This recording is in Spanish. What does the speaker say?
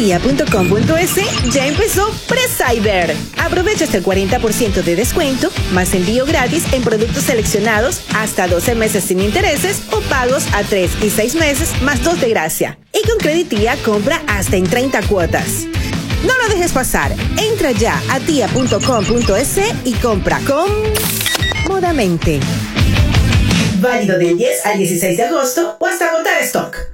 tia.com.es ya empezó Pre-Cyber. Aprovecha hasta el 40% de descuento, más envío gratis en productos seleccionados hasta 12 meses sin intereses o pagos a 3 y 6 meses más 2 de gracia. Y con Creditía compra hasta en 30 cuotas. No lo dejes pasar. Entra ya a tia.com.es y compra cómodamente. Válido del 10 al 16 de agosto o hasta agotar stock.